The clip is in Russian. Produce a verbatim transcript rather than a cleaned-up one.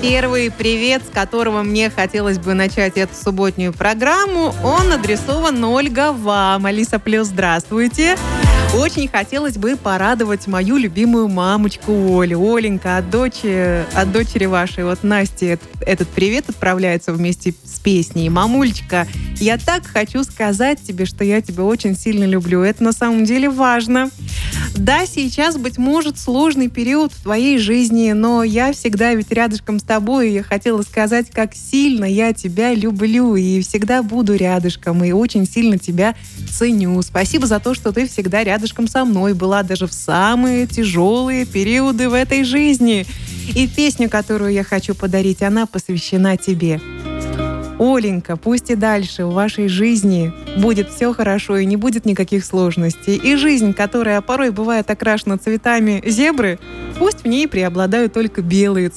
Первый привет, с которого мне хотелось бы начать эту субботнюю программу, он адресован, Ольга, вам. Алиса Плюс, здравствуйте. Очень хотелось бы порадовать мою любимую мамочку Олю. Оленька, от дочери, от дочери вашей, вот Насти, этот привет отправляется вместе с песней. Мамулечка, я так хочу сказать тебе, что я тебя очень сильно люблю. Это на самом деле важно. Да, сейчас, быть может, сложный период в твоей жизни, но я всегда ведь рядышком с тобой, и я хотела сказать, как сильно я тебя люблю, и всегда буду рядышком, и очень сильно тебя ценю. Спасибо за то, что ты всегда рядышком со мной была даже в самые тяжелые периоды в этой жизни. И песню, которую я хочу подарить, она посвящена тебе. Оленька, пусть и дальше в вашей жизни будет все хорошо и не будет никаких сложностей. И жизнь, которая порой бывает окрашена цветами зебры, пусть в ней преобладают только белые